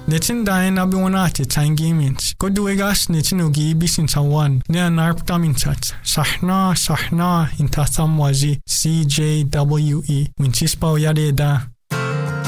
Netin dahin abi wanati tangimint. Koduegas netin ugi bisin tawan. Nea narptamintat. Sahna intatam wazi CJWE. Winchispa yade da.